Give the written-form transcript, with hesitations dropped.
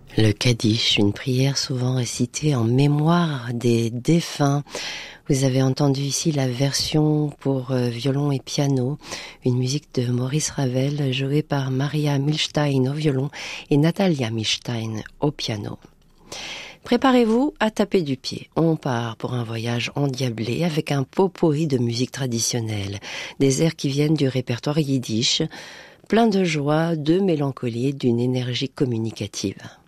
Le Kaddish, une prière souvent récitée en mémoire des défunts. Vous avez entendu ici la version pour violon et piano, une musique de Maurice Ravel jouée par Maria Milstein au violon et Natalia Milstein au piano. Préparez-vous à taper du pied. On part pour un voyage endiablé avec un pot-pourri de musique traditionnelle, des airs qui viennent du répertoire yiddish, plein de joie, de mélancolie, d'une énergie communicative.